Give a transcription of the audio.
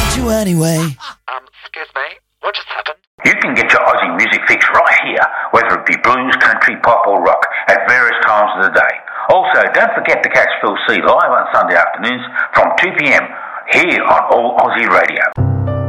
you anyway. Excuse me, what just happened? You can get your Aussie music fix right here, whether it be blues, country, pop or rock, at various times of the day. Also, don't forget to catch Phil C live on Sunday afternoons from 2 p.m. here on All Aussie Radio.